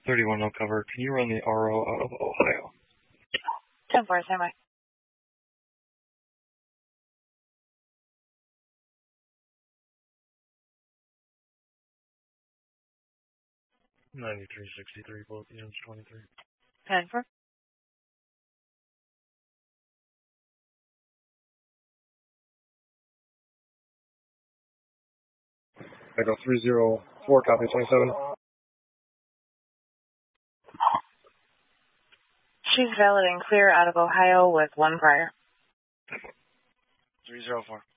31 no cover. Can you run the RO out of Ohio? 10-4, stand by. $93.63, both units 23. 10-4. Echo 304, copy 27. She's valid and clear out of Ohio with one prior. 304.